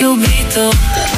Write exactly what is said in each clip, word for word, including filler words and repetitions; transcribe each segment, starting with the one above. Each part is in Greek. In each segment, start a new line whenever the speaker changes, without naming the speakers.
Cubito.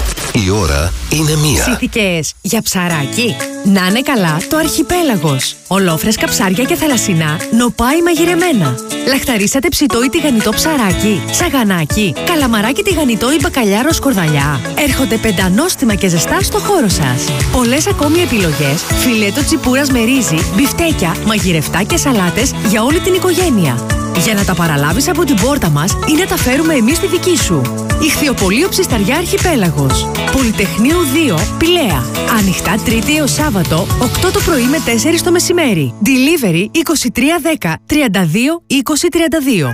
Η ώρα είναι μία.
Ψήθηκες για ψαράκι? Να είναι καλά το Αρχιπέλαγος. Ολόφρεσκα ψάρια και θαλασσινά, νοπά ή μαγειρεμένα. Λαχταρίσατε ψητό ή τηγανιτό ψαράκι, σαγανάκι, καλαμαράκι τηγανιτό ή μπακαλιάρο σκορδαλιά. Έρχονται πεντανόστιμα και ζεστά στο χώρο σας. Πολλές ακόμη επιλογές, φιλέτο τσιπούρας με ρύζι, μπιφτέκια, μαγειρευτά και σαλάτες για όλη την οικογένεια. Για να τα παραλάβεις από την πόρτα μας ή να τα φέρουμε εμείς στη δική σου. Ιχθυοπωλείο Ψισταριά Αρχιπέλαγος. Πολυτεχνείου δύο, Πηλαία. Ανοιχτά Τρίτη έως Σάββατο, οκτώ το πρωί με τέσσερις το μεσημέρι. Delivery είκοσι τρία δέκα τριάντα δύο είκοσι τριάντα δύο.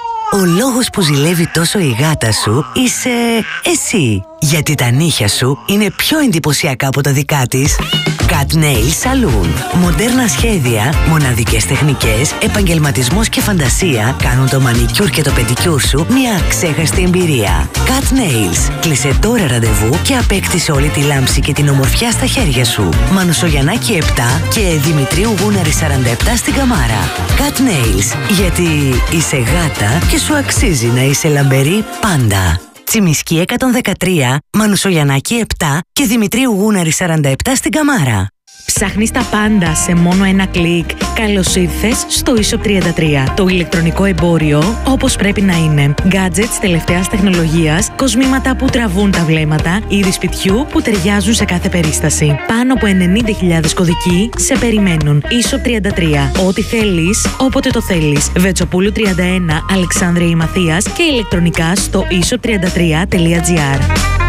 Ο λόγος που ζηλεύει τόσο η γάτα σου είσαι εσύ. Γιατί τα νύχια σου είναι πιο εντυπωσιακά από τα δικά της. Cat Nail Saloon. Μοντέρνα σχέδια, μοναδικές τεχνικές, επαγγελματισμός και φαντασία κάνουν το μανικιούρ και το πεντικιούρ σου μια ξέχαστη εμπειρία. Cat Nails. Κλείσε τώρα ραντεβού και απέκτησε όλη τη λάμψη και την ομορφιά στα χέρια σου. Μανουσογιαννάκη επτά και Δημητρίου Γούναρη σαράντα επτά στην Καμάρα. Cat Nails. Γιατί είσαι γάτα και σου αξίζει να είσαι λαμπερή πάντα. Τσιμισκή εκατόν δεκατρία, Μανουσογιαννάκη επτά και Δημητρίου Γούναρη σαράντα επτά στην Καμάρα.
Ψάχνεις τα πάντα σε μόνο ένα κλικ? Καλώς ήρθες στο e-shop τριάντα τρία. Το ηλεκτρονικό εμπόριο όπως πρέπει να είναι. Gadgets τελευταίας τεχνολογίας, κοσμήματα που τραβούν τα βλέμματα, είδη σπιτιού που ταιριάζουν σε κάθε περίσταση. Πάνω από ενενήντα χιλιάδες κωδικοί σε περιμένουν. e-shop τριάντα τρία. Ό,τι θέλεις, όποτε το θέλεις. Βετσοπούλου τριάντα ένα, Αλεξάνδρεια Μαθίας και ηλεκτρονικά στο e shop τριάντα τρία τελεία τζι άρ.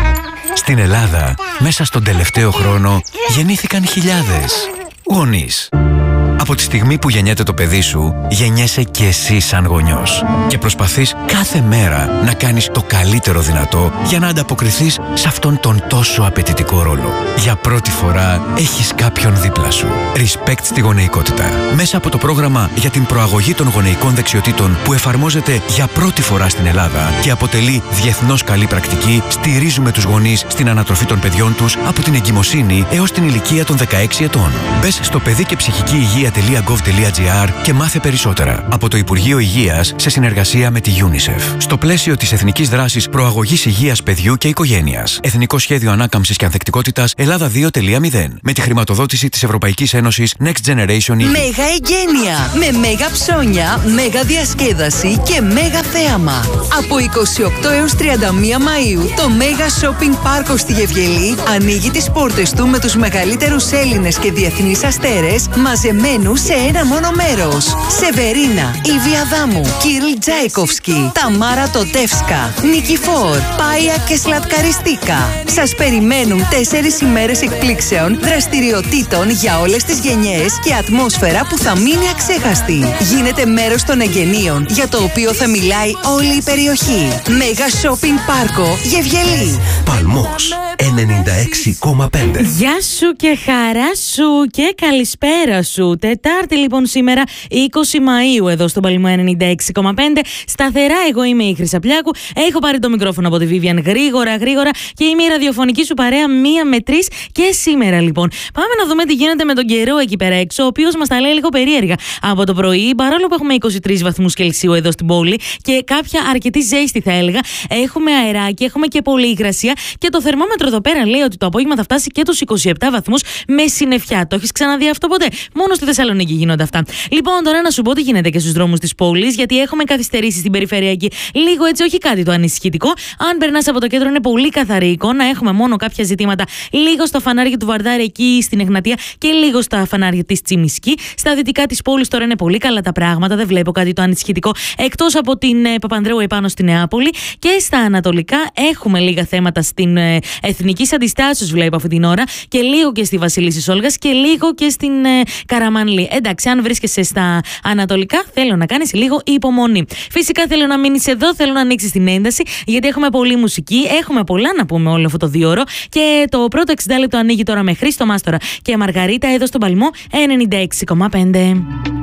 Στην Ελλάδα, μέσα στον τελευταίο χρόνο, γεννήθηκαν χιλιάδες γονείς. Από τη στιγμή που γεννιέται το παιδί σου, γεννιέσαι και εσύ σαν γονιός. Και προσπαθείς κάθε μέρα να κάνεις το καλύτερο δυνατό για να ανταποκριθείς σε αυτόν τον τόσο απαιτητικό ρόλο. Για πρώτη φορά έχεις κάποιον δίπλα σου. Respect στη γονεϊκότητα. Μέσα από το πρόγραμμα για την προαγωγή των γονεϊκών δεξιοτήτων που εφαρμόζεται για πρώτη φορά στην Ελλάδα και αποτελεί διεθνώς καλή πρακτική, στηρίζουμε τους γονείς στην ανατροφή των παιδιών τους από την εγκυμοσύνη έως την ηλικία των δεκαέξι ετών. Μπες στο παιδί και ψυχική υγεία τελεία γκοβ τελεία τζι άρ και μάθε περισσότερα από το Υπουργείο Υγείας σε συνεργασία με τη UNICEF. Στο πλαίσιο της Εθνικής Δράσης Προαγωγής Υγείας Παιδιού και Οικογένειας. Εθνικό Σχέδιο Ανάκαμψης και Ανθεκτικότητας Ελλάδα δύο τελεία μηδέν. Με τη χρηματοδότηση της Ευρωπαϊκής Ένωσης Next Generation ι γιου.
Μέγα εγγένεια με μέγα ψώνια, μέγα διασκέδαση και μέγα θέαμα. Από είκοσι οκτώ έως τριάντα μία Μαΐου το Μέγα Shopping Πάρκο στη Γευγελή ανοίγει τις πόρτες του με τους μεγαλύτερους Έλληνες και διεθνείς αστέρες μαζεμένους σε ένα μόνο μέρος. Σεβερίνα, Ιβη Αδάμου, Κιριλ Τζάικοφσκι, Ταμάρα Τοτεύσκα, Νικηφόρ, Πάια και Σλατκαριστίκα. Σας περιμένουν τέσσερις ημέρες εκπλήξεων, δραστηριοτήτων για όλες τις γενιές και ατμόσφαιρα που θα μείνει αξέχαστη. Γίνετε μέρος των εγγενείων για το οποίο θα μιλάει όλη η περιοχή. Μέγα Shopping Πάρκο Γευγελή.
Παλμός ενενήντα έξι κόμμα πέντε.
Γεια σου και χαρά σου και καλησπέρα σου. Τετάρτη λοιπόν σήμερα είκοσι Μαΐου εδώ στον Παλμό ενενήντα έξι κόμμα πέντε. Σταθερά εγώ είμαι η Χρυσαπλιάκου. Έχω πάρει το μικρόφωνο από τη Vivian γρήγορα γρήγορα και είμαι η ραδιοφωνική σου παρέα μία με τρεις και σήμερα λοιπόν. Πάμε να δούμε τι γίνεται με τον καιρό εκεί πέρα έξω, ο οποίος μας τα λέει λίγο περίεργα από το πρωί, παρόλο που έχουμε είκοσι τρεις βαθμούς Κελσίου εδώ στην πόλη και κάποια αρκετή ζέστη θα έλεγα. Έχουμε αεράκι, έχουμε και πολύ υγρασία και το θερμόμετρο εδώ πέρα λέει ότι το απόγευμα θα φτάσει και τους είκοσι επτά βαθμούς με συννεφιά. Το έχεις ξαναδεί αυτό ποτέ? Μόνο στη Θεσσαλονίκη γίνονται αυτά. Λοιπόν, τώρα να σου πω τι γίνεται και στους δρόμους της πόλης, γιατί έχουμε καθυστερήσει στην περιφερειακή. Λίγο έτσι, όχι κάτι το ανησυχητικό. Αν περνάς από το κέντρο, είναι πολύ καθαρή εικόνα. Έχουμε μόνο κάποια ζητήματα λίγο στο φανάρι του Βαρδάρη εκεί στην Εγνατία και λίγο στα φανάρια της Τσιμισκή. Στα δυτικά της πόλης τώρα είναι πολύ καλά τα πράγματα. Δεν βλέπω κάτι το ανησυχητικό εκτός από την ε, Παπανδρέου επάνω στη Νεάπολη. Και στα ανατολικά έχουμε λίγα θέματα στην ε, Εθνική Αντιστάσεως, βλέπω αυτή την ώρα, και λίγο και στη Βασιλίσσης Όλγας και λίγο και στην ε, Καραμανλή. Εντάξει, αν βρίσκεσαι στα ανατολικά, θέλω να κάνεις λίγο υπομονή. Φυσικά θέλω να μείνεις εδώ, θέλω να ανοίξεις την ένταση, γιατί έχουμε πολλή μουσική, έχουμε πολλά να πούμε όλο αυτό το δύο ώρο. Και το πρώτο εξήντα λεπτό ανοίγει τώρα με Χρήστο Μάστορα και Μαργαρίτα εδώ στον Παλμό ενενήντα έξι κόμμα πέντε.